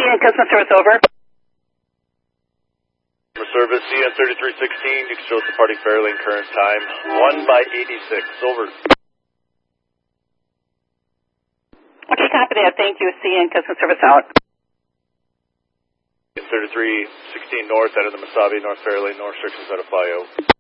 CN customer service over. Customer service, CN 3316, you can show us departing Fairlane current time, 1/86, over. Okay, copy that. Thank you. CN customer service out. 3316 north, out of the Mesabi, North Fairlane, North 6 is out of FIO.